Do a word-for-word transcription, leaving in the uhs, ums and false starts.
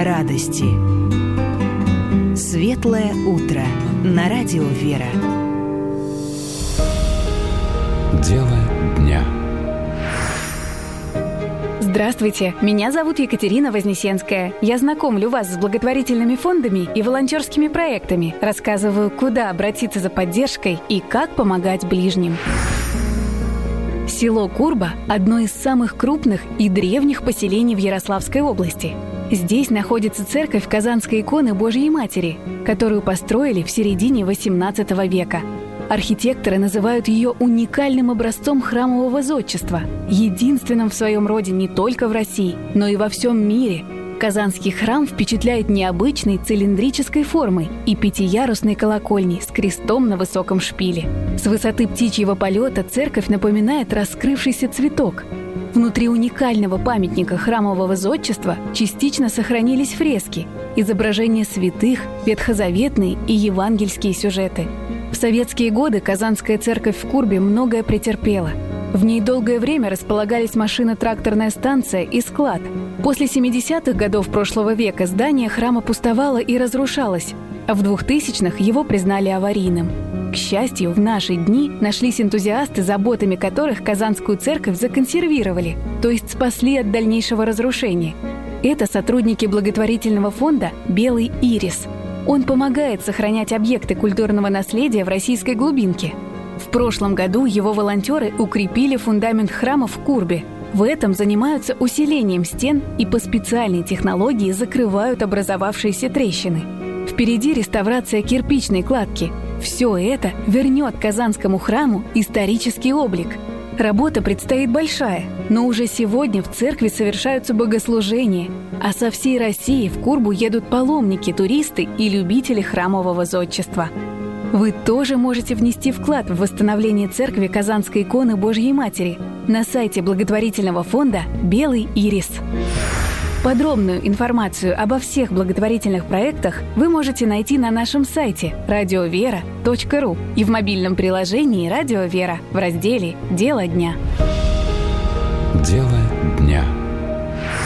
радости. Светлое утро на радио «Вера». Дело дня. Здравствуйте, меня зовут Екатерина Вознесенская. Я знакомлю вас с благотворительными фондами и волонтерскими проектами, рассказываю, куда обратиться за поддержкой и как помогать ближним. Село Курба – одно из самых крупных и древних поселений в Ярославской области. Здесь находится церковь Казанской иконы Божьей Матери, которую построили в середине восемнадцатого века. Архитекторы называют ее уникальным образцом храмового зодчества, единственным в своем роде не только в России, но и во всем мире. Казанский храм впечатляет необычной цилиндрической формой и пятиярусной колокольней с крестом на высоком шпиле. С высоты птичьего полета церковь напоминает раскрывшийся цветок. Внутри уникального памятника храмового зодчества частично сохранились фрески, изображения святых, ветхозаветные и евангельские сюжеты. В советские годы Казанская церковь в Курбе многое претерпела. В ней долгое время располагались машино-тракторная станция и склад. После семидесятых годов прошлого века здание храма пустовало и разрушалось, а в двухтысячных его признали аварийным. К счастью, в наши дни нашлись энтузиасты, заботами которых Казанскую церковь законсервировали, то есть спасли от дальнейшего разрушения. Это сотрудники благотворительного фонда «Белый ирис». Он помогает сохранять объекты культурного наследия в российской глубинке. В прошлом году его волонтеры укрепили фундамент храма в Курбе. В этом занимаются усилением стен и по специальной технологии закрывают образовавшиеся трещины. Впереди реставрация кирпичной кладки. Все это вернет Казанскому храму исторический облик. Работа предстоит большая, но уже сегодня в церкви совершаются богослужения, а со всей России в Курбу едут паломники, туристы и любители храмового зодчества. Вы тоже можете внести вклад в восстановление церкви Казанской иконы Божьей Матери на сайте благотворительного фонда «Белый ирис». Подробную информацию обо всех благотворительных проектах вы можете найти на нашем сайте радио вера точка ру и в мобильном приложении «Радио Вера» в разделе «Дело дня». Дело дня.